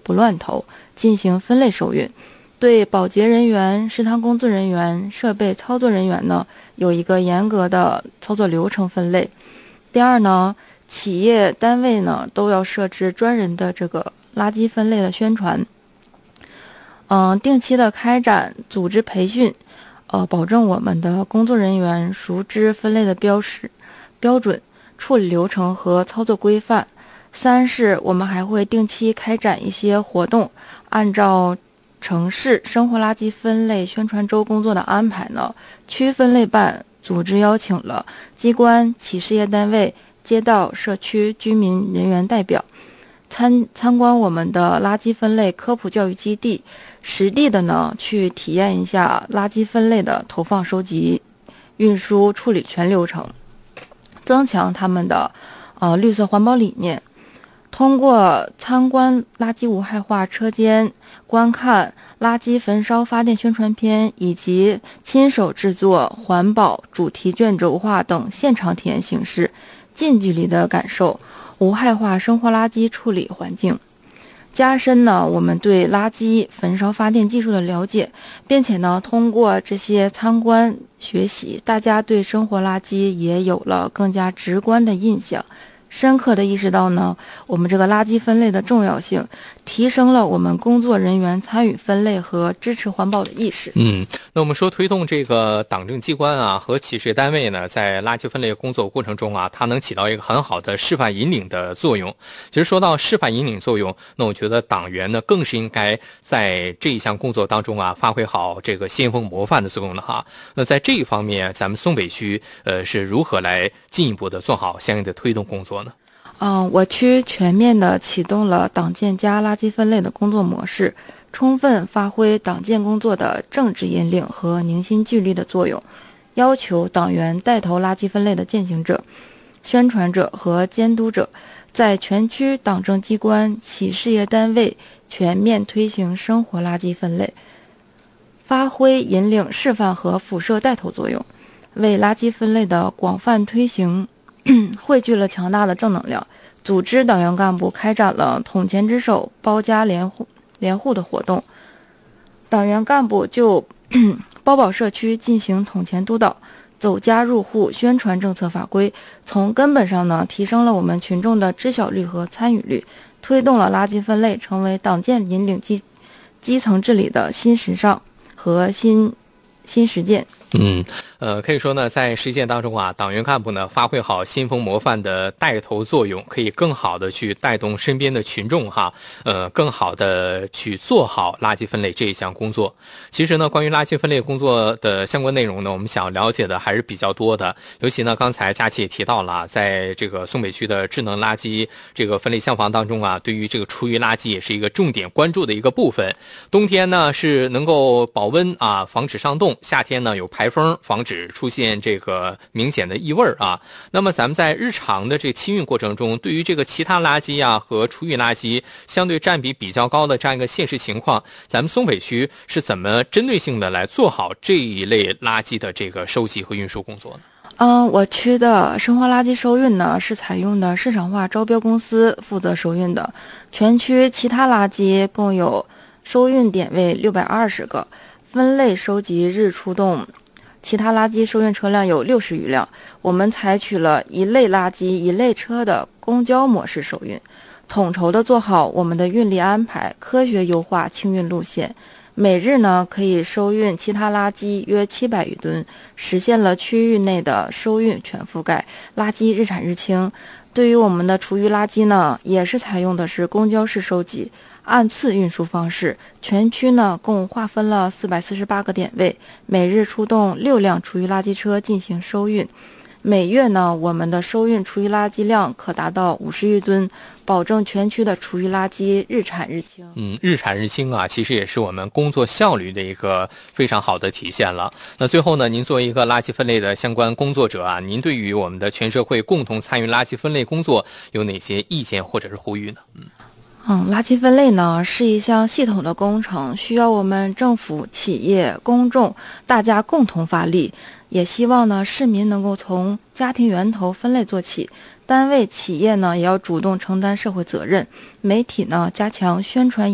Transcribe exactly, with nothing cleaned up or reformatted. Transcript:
不乱投，进行分类收运。对保洁人员、食堂工作人员、设备操作人员呢，有一个严格的操作流程分类。第二呢，企业单位呢都要设置专人的这个垃圾分类的宣传，嗯，定期的开展组织培训，呃，保证我们的工作人员熟知分类的标识、标准、处理流程和操作规范。三是我们还会定期开展一些活动，按照城市生活垃圾分类宣传周工作的安排呢，区分类办组织邀请了机关、企事业单位、街道、社区居民人员代表参参观我们的垃圾分类科普教育基地，实地的呢去体验一下垃圾分类的投放、收集、运输、处理全流程，增强他们的呃绿色环保理念。通过参观垃圾无害化车间、观看垃圾焚烧发电宣传片，以及亲手制作环保主题卷轴画等现场体验形式，近距离的感受无害化生活垃圾处理环境，加深呢我们对垃圾焚烧发电技术的了解，并且呢通过这些参观学习，大家对生活垃圾也有了更加直观的印象，深刻的意识到呢我们这个垃圾分类的重要性，提升了我们工作人员参与分类和支持环保的意识。 嗯，那我们说推动这个党政机关啊和企事单位呢，在垃圾分类工作过程中啊，它能起到一个很好的示范引领的作用。其实说到示范引领作用，那我觉得党员呢更是应该在这一项工作当中啊，发挥好这个先锋模范的作用了哈。那在这一方面，咱们松北区呃是如何来进一步的做好相应的推动工作呢？ 嗯，我区全面的启动了党建加垃圾分类的工作模式，充分发挥党建工作的政治引领和凝心聚力的作用，要求党员带头垃圾分类的践行者、宣传者和监督者，在全区党政机关、企事业单位全面推行生活垃圾分类，发挥引领示范和辐射带头作用，为垃圾分类的广泛推行汇聚了强大的正能量。组织党员干部开展了统前之手、包家联户联户的活动，党员干部就包保社区进行统前督导，走家入户宣传政策法规，从根本上呢提升了我们群众的知晓率和参与率，推动了垃圾分类成为党建引领基基层治理的新时尚和新新实践。 嗯，呃，可以说呢，在实践当中啊，党员干部呢发挥好先锋模范的带头作用，可以更好的去带动身边的群众哈，呃，更好的去做好垃圾分类这一项工作。其实呢，关于垃圾分类工作的相关内容呢，我们想了解的还是比较多的。尤其呢，刚才佳琪也提到了，在这个松北区的智能垃圾这个分类厢房当中啊，对于这个厨余垃圾也是一个重点关注的一个部分。冬天呢是能够保温啊，防止上冻；夏天呢有排风，防止出现这个明显的异味啊。那么咱们在日常的这清运过程中，对于这个其他垃圾啊和厨余垃圾相对占比比较高的这样一个现实情况，咱们松北区是怎么针对性的来做好这一类垃圾的这个收集和运输工作呢？ 嗯，我区的生活垃圾收运呢是采用的市场化招标公司负责收运的，全区其他垃圾共有收运点位六百二十个，分类收集日出动其他垃圾收运车辆有六十余辆。我们采取了一类垃圾一类车的公交模式收运，统筹的做好我们的运力安排，科学优化清运路线。每日呢可以收运其他垃圾约七百余吨，实现了区域内的收运全覆盖，垃圾日产日清。对于我们的厨余垃圾呢，也是采用的是公交式收集，按次运输方式，全区呢共划分了四百四十八个点位，每日出动六辆厨余垃圾车进行收运。每月呢，我们的收运厨余垃圾量可达到五十余吨，保证全区的厨余垃圾日产日清。 嗯，日产日清啊，其实也是我们工作效率的一个非常好的体现了。那最后呢，您作为一个垃圾分类的相关工作者啊，您对于我们的全社会共同参与垃圾分类工作有哪些意见或者是呼吁呢？嗯。 嗯，垃圾分类呢是一项系统的工程，需要我们政府、企业、公众大家共同发力。也希望呢市民能够从家庭源头分类做起，单位、企业呢也要主动承担社会责任，媒体呢加强宣传